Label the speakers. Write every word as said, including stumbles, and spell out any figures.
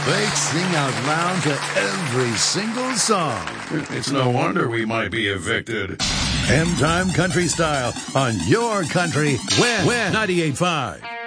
Speaker 1: They sing out loud to every single song.
Speaker 2: It's no wonder we might be evicted.
Speaker 1: M Time Country Style on your country. Win, win. ninety-eight point five.